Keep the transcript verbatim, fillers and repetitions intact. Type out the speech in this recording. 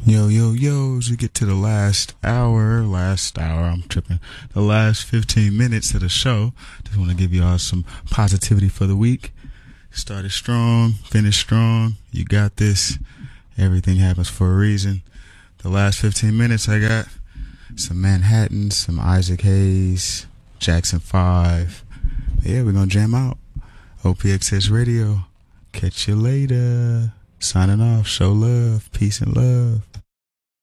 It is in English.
Yo, yo, yo, as we get to the last hour, last hour, I'm tripping, the last fifteen minutes of the show, just want to give you all some positivity for the week. Started strong, finished strong, you got this, everything happens for a reason. The last fifteen minutes I got some Manhattan, some Isaac Hayes, Jackson five. But yeah, we're going to jam out. O P X S Radio, catch you later. Signing off, show love, peace and love.